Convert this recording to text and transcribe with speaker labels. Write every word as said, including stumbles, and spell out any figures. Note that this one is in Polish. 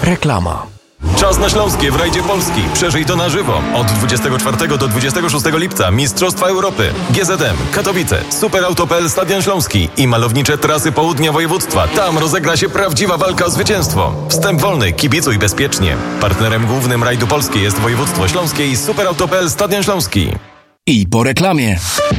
Speaker 1: Reklama.
Speaker 2: Czas na Śląskie w rajdzie Polski. Przeżyj to na żywo. Od dwudziestego czwartego do dwudziestego szóstego lipca Mistrzostwa Europy. G Z M, Katowice, Superauto kropka p l, Stadion Śląski i malownicze trasy południa województwa. Tam rozegra się prawdziwa walka o zwycięstwo. Wstęp wolny, kibicuj bezpiecznie. Partnerem głównym rajdu Polski jest województwo śląskie i Superauto kropka p l, Stadion Śląski.
Speaker 1: I po reklamie.